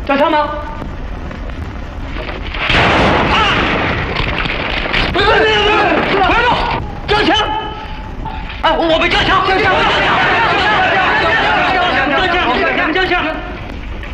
交枪吗？啊！别动！交枪！哎，我被交枪！交枪！